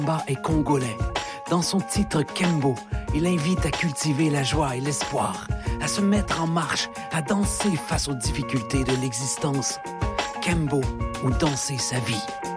Mbah est congolais. Dans son titre Kembo, il invite à cultiver la joie et l'espoir, à se mettre en marche, à danser face aux difficultés de l'existence. Kembo ou danser sa vie.